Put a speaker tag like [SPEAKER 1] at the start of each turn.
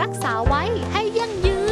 [SPEAKER 1] รักษาไว้